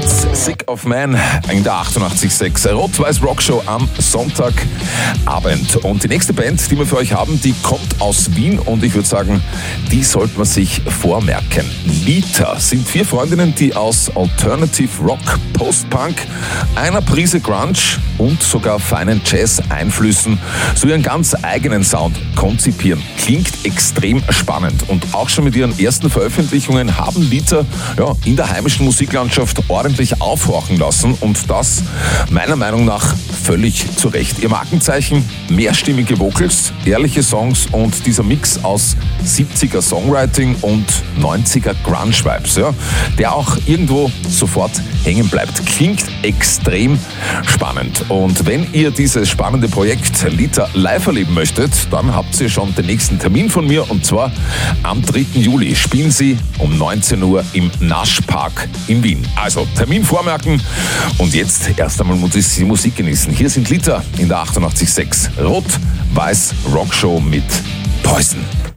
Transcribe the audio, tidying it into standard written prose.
Beats, Sick of Man in der 88.6 Rot-Weiß Rockshow am Sonntagabend. Und die nächste Band, die wir für euch haben, die kommt aus Wien und ich würde sagen, die sollte man sich vormerken. Lita sind 4 Freundinnen, die aus Alternative Rock, Post-Punk, einer Prise Grunge und sogar feinen Jazz-Einflüssen so ihren ganz eigenen Sound konzipieren. Klingt extrem spannend und auch schon mit ihren ersten Veröffentlichungen haben Lita in der heimischen Musiklandschaft ordentlich aufhorchen lassen und das meiner Meinung nach völlig zu Recht. Ihr Markenzeichen: mehrstimmige Vocals, ehrliche Songs und dieser Mix aus 70er Songwriting und 90er Grunge-Vibes, der auch irgendwo sofort hängen bleibt. Klingt extrem spannend. Und wenn ihr dieses spannende Projekt Lita live erleben möchtet, dann habt ihr schon den nächsten Termin von mir und zwar am 3. Juli spielen sie um 19 Uhr im Naschpark in Wien. Also Termin vormerken und jetzt erst einmal die Musik genießen. Hier sind Lita in der 88.6 Rot-Weiß Rockshow mit Poison.